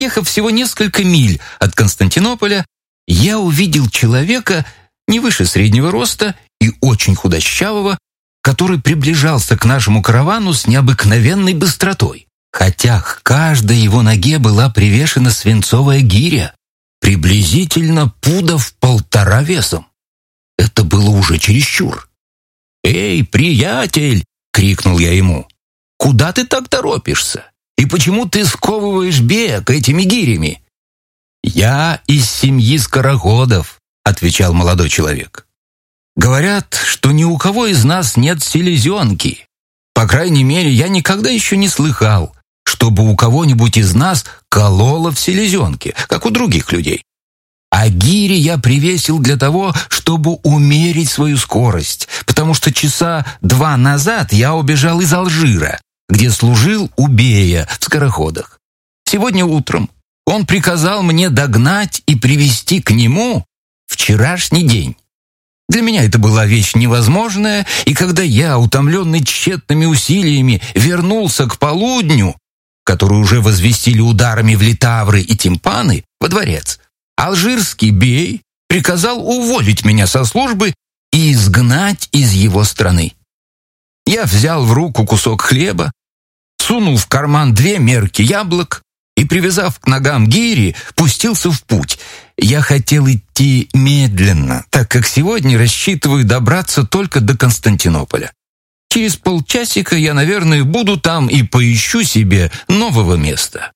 Ехав всего несколько миль от Константинополя, я увидел человека не выше среднего роста и очень худощавого, который приближался к нашему каравану с необыкновенной быстротой, хотя к каждой его ноге была привешена свинцовая гиря, приблизительно пудов 1,5 весом. Это было уже чересчур. «Эй, приятель!» — крикнул я ему. «Куда ты так торопишься? И почему ты сковываешь бег этими гирями?» «Я из семьи скороходов», — отвечал молодой человек. «Говорят, что ни у кого из нас нет селезенки. По крайней мере, я никогда еще не слыхал, чтобы у кого-нибудь из нас кололо в селезенке, как у других людей. А гири я привесил для того, чтобы умерить свою скорость, потому что 2 часа назад я убежал из Алжира, где служил у бея в скороходах. Сегодня утром он приказал мне догнать и привести к нему вчерашний день. Для меня это была вещь невозможная, и когда я, утомленный тщетными усилиями, вернулся к полудню, который уже возвестили ударами в литавры и тимпаны, во дворец, алжирский бей приказал уволить меня со службы и изгнать из его страны. Я взял в руку кусок хлеба, сунул в карман 2 мерки яблок и, привязав к ногам гири, пустился в путь. Я хотел идти медленно, так как сегодня рассчитываю добраться только до Константинополя. Через полчасика я, наверное, буду там и поищу себе нового места.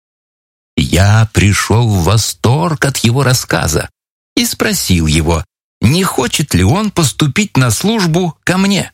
Я пришел в восторг от его рассказа и спросил его, не хочет ли он поступить на службу ко мне.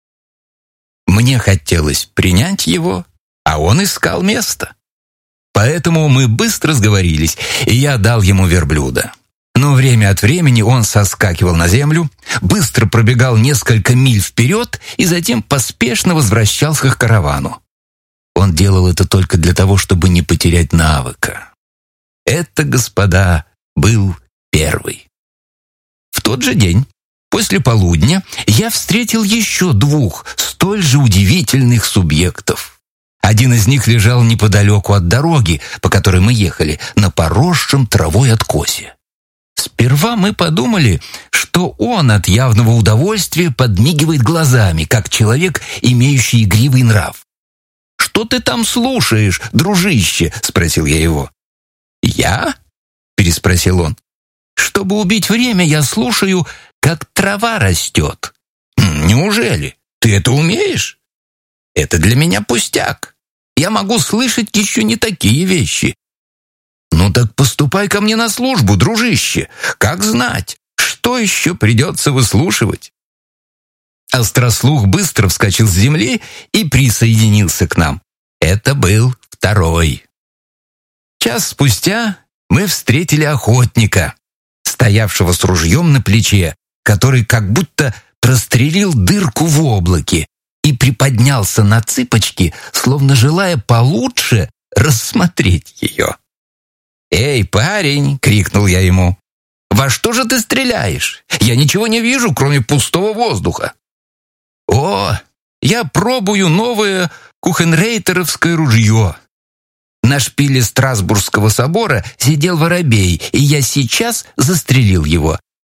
Мне хотелось принять его, а он искал место. Поэтому мы быстро сговорились, и я дал ему верблюда. Но время от времени он соскакивал на землю, быстро пробегал несколько миль вперед и затем поспешно возвращался к каравану. Он делал это только для того, чтобы не потерять навыка. Это, господа, был первый. В тот же день, после полудня, я встретил еще 2 столь же удивительных субъектов. Один из них лежал неподалеку от дороги, по которой мы ехали, на поросшем травой откосе. Сперва мы подумали, что он от явного удовольствия подмигивает глазами, как человек, имеющий игривый нрав. «Что ты там слушаешь, дружище?» — спросил я его. «Я?» — переспросил он. «Чтобы убить время, я слушаю, как трава растет». «Неужели? Ты это умеешь?» «Это для меня пустяк. Я могу слышать еще не такие вещи». «Ну так поступай ко мне на службу, дружище. Как знать, что еще придется выслушивать?» Острослух быстро вскочил с земли и присоединился к нам. Это был второй. Час спустя мы встретили охотника, стоявшего с ружьем на плече, который как будто прострелил дырку в облаке и приподнялся на цыпочки, словно желая получше рассмотреть ее. «Эй, парень!» — крикнул я ему. «Во что же ты стреляешь? Я ничего не вижу, кроме пустого воздуха». «О, я пробую новое кухенрейтеровское ружье. На шпиле Страсбургского собора сидел воробей, и я сейчас застрелил его.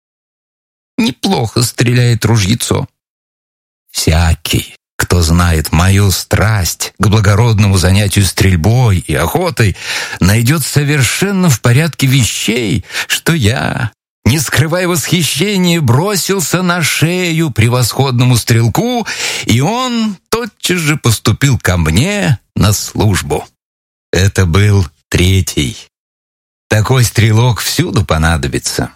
Неплохо стреляет ружьецо». Всякий, кто знает мою страсть к благородному занятию стрельбой и охотой, найдет совершенно в порядке вещей, что я, не скрывая восхищения, бросился на шею превосходному стрелку, и он тотчас же поступил ко мне на службу. Это был 3. Такой стрелок всюду понадобится.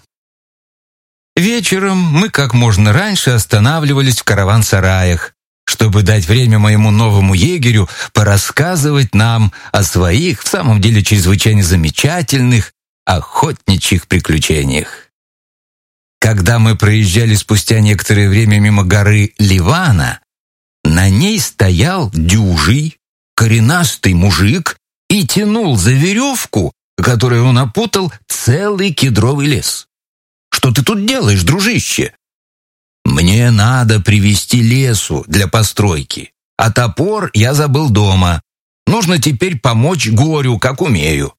Вечером мы как можно раньше останавливались в караван-сараях, чтобы дать время моему новому егерю порассказывать нам о своих, в самом деле чрезвычайно замечательных, охотничьих приключениях. Когда мы проезжали спустя некоторое время мимо горы Ливана, на ней стоял дюжий, коренастый мужик и тянул за веревку, которой он опутал целый кедровый лес. «Что ты тут делаешь, дружище?» «Мне надо привезти лесу для постройки, а топор я забыл дома. Нужно теперь помочь горю, как умею».